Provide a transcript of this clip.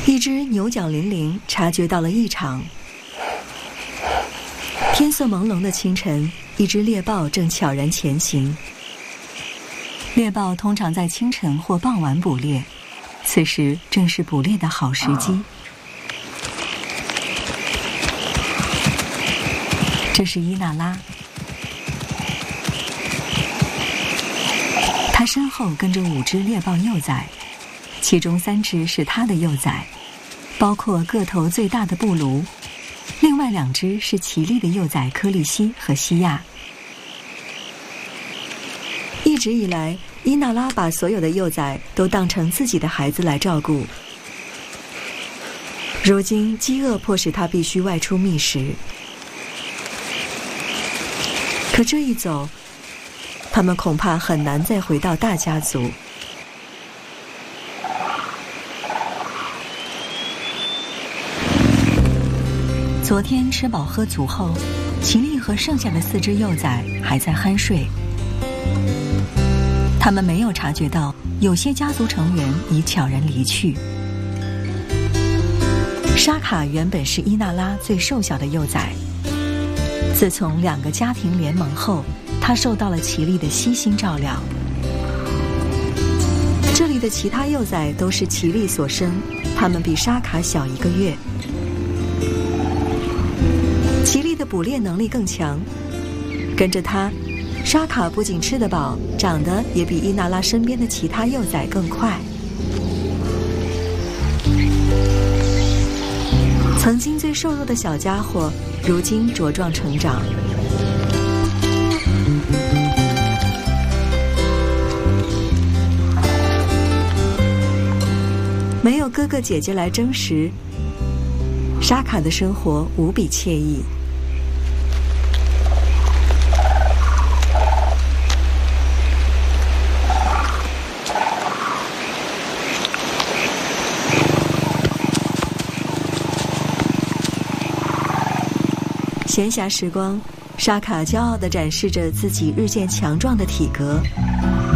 一只牛角羚羚察觉到了异常。天色朦胧的清晨，一只猎豹正悄然前行。猎豹通常在清晨或傍晚捕猎，此时正是捕猎的好时机。这是伊娜拉，她身后跟着5只猎豹幼崽，其中3只是她的幼崽，包括个头最大的布卢，另外2只是奇丽的幼崽科利西和西亚。一直以来，伊娜拉把所有的幼崽都当成自己的孩子来照顾。如今饥饿迫使她必须外出觅食，可这一走，他们恐怕很难再回到大家族。昨天吃饱喝足后，奇丽和剩下的4只幼崽还在酣睡。他们没有察觉到有些家族成员已悄然离去。沙卡原本是伊娜拉最瘦小的幼崽，自从2个家庭联盟后，他受到了奇丽的悉心照料。这里的其他幼崽都是奇丽所生，他们比沙卡小1个月。奇丽的捕猎能力更强，跟着他，沙卡不仅吃得饱，长得也比伊娜拉身边的其他幼崽更快。曾经最瘦弱的小家伙，如今茁壮成长。没有哥哥姐姐来争食，沙卡的生活无比惬意。闲暇时光，沙卡骄傲地展示着自己日渐强壮的体格。